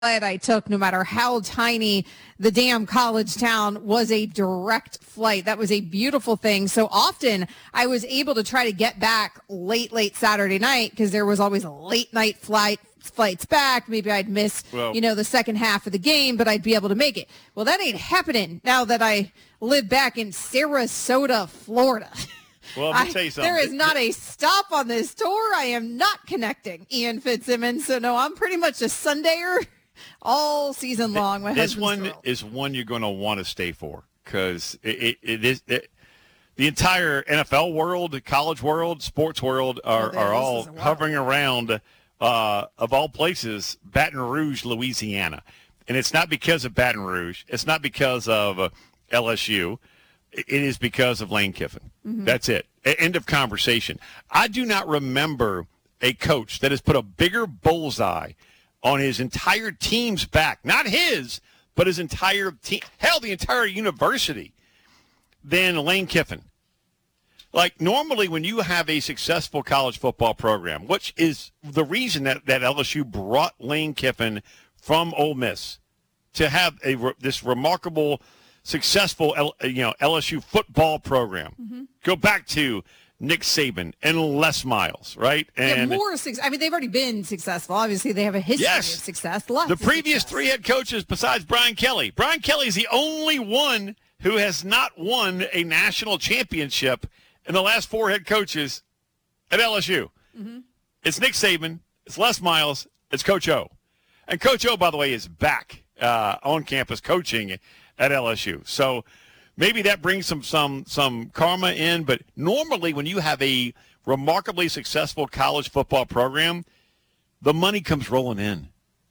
I took, no matter how tiny the damn college town, was a direct flight. That was a beautiful thing. So often I was able to try to get back late Saturday night because there was always a late night flights back. Maybe I'd miss, the second half of the game, but I'd be able to make it. Well, that ain't happening now that I live back in Sarasota, Florida. Well, let me tell you something. There is not a stop on this tour. I am not connecting Ian Fitzsimmons. So, no, I'm pretty much a Sundayer all season long. This one is one you're going to want to stay for because it is the entire NFL world, the college world, sports world are all hovering around, of all places, Baton Rouge, Louisiana. And it's not because of Baton Rouge. It's not because of LSU. It is because of Lane Kiffin. Mm-hmm. That's it. End of conversation. I do not remember a coach that has put a bigger bullseye on his entire team's back, not his, but his entire team, hell, the entire university, than Lane Kiffin. Like, normally when you have a successful college football program, which is the reason that LSU brought Lane Kiffin from Ole Miss to have this remarkable, successful LSU football program. Mm-hmm. Go back to Nick Saban and Les Miles, right? And they've already been successful. Obviously, they have a history of success. The previous three head coaches besides Brian Kelly. Brian Kelly is the only one who has not won a national championship in the last four head coaches at LSU. Mm-hmm. It's Nick Saban, it's Les Miles, it's Coach O. And Coach O, by the way, is back on campus coaching at LSU. So maybe that brings some karma in, but normally when you have a remarkably successful college football program, the money comes rolling in.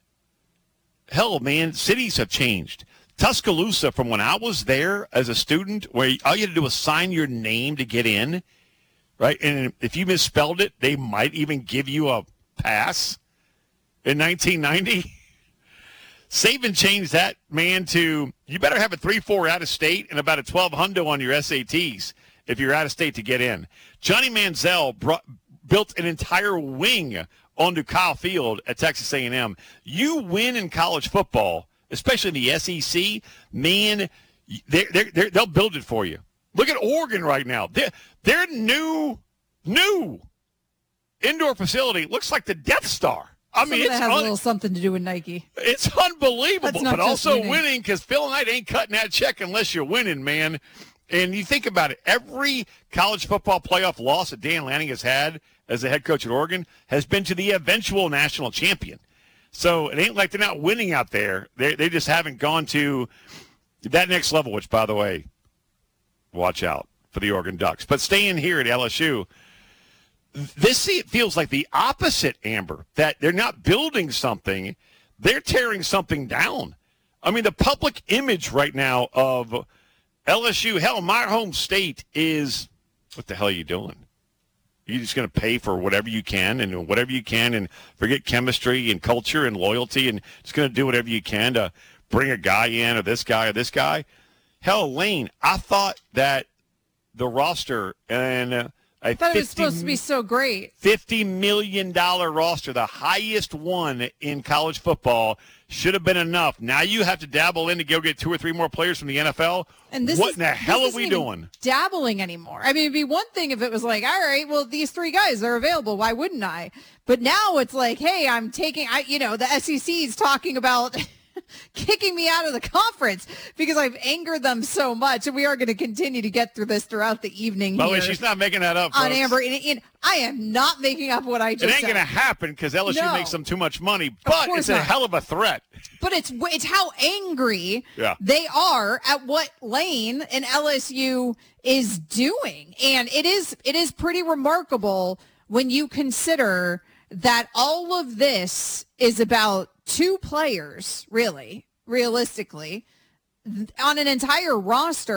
Hell, man, cities have changed. Tuscaloosa, from when I was there as a student, where all you had to do was sign your name to get in, right? And if you misspelled it, they might even give you a pass in 1990. Saban changed that, man, to you better have a 3.4 out of state and about a 12 hundo on your SATs if you're out of state to get in. Johnny Manziel built an entire wing onto Kyle Field at Texas A&M. You win in college football, especially in the SEC, man, they'll build it for you. Look at Oregon right now. Their new indoor facility looks like the Death Star. I mean, that has a little something to do with Nike. It's unbelievable, but also winning because Phil Knight ain't cutting that check unless you're winning, man. And you think about it, every college football playoff loss that Dan Lanning has had as the head coach at Oregon has been to the eventual national champion. So it ain't like they're not winning out there. They just haven't gone to that next level, which, by the way, watch out for the Oregon Ducks. But staying here at LSU, this feels like the opposite, Amber, that they're not building something. They're tearing something down. I mean, the public image right now of LSU, hell, my home state is, what the hell are you doing? You're just going to pay for whatever you can and forget chemistry and culture and loyalty and just going to do whatever you can to bring a guy in or this guy. Hell, Lane, I thought that the roster and I thought it was supposed to be so great. $50 million roster, the highest one in college football, should have been enough. Now you have to dabble in to go get 2 or 3 more players from the NFL. And what in the hell are we doing? Dabbling anymore. I mean, it'd be one thing if it was like, all right, well, these 3 guys are available. Why wouldn't I? But now it's like, hey, the SEC is talking about kicking me out of the conference because I've angered them so much. And we are going to continue to get through this throughout the evening. By the way, she's not making that up, folks. On Amber. And I am not making up what I just said. It ain't going to happen because LSU makes them too much money, but it's a hell of a threat. But it's how angry they are at what Lane and LSU is doing. And it is pretty remarkable when you consider that all of this is about 2 players, realistically, on an entire roster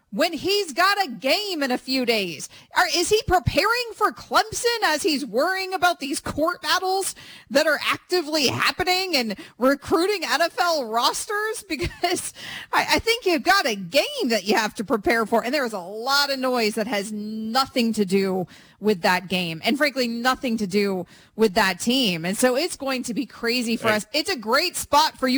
when he's got a game in a few days? Is he preparing for Clemson as he's worrying about these court battles that are actively happening and recruiting NFL rosters? Because I think you've got a game that you have to prepare for. And there is a lot of noise that has nothing to do with that game and frankly nothing to do with that team. And so it's going to be crazy for us. It's a great spot for you